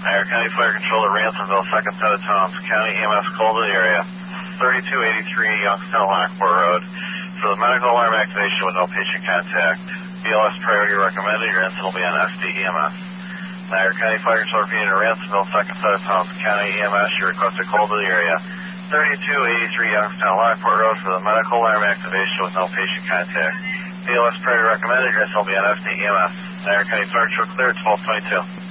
Niagara County Fire Control to Ransomville, second set of tones. County EMS call to the area. 3283 Youngstown Lockport Road. For the medical alarm activation with no patient contact. BLS priority recommended. Your incident will be on SDEMS. Niagara County Fire Control repeating to Ransomville, second set of tones. County EMS, you requested call to the area. 3283 Youngstown Lockport Road for the medical alarm activation with no patient contact. BLS priority recommended. Your incident will be on SDEMS. Niagara County Fire Control clear at 1222.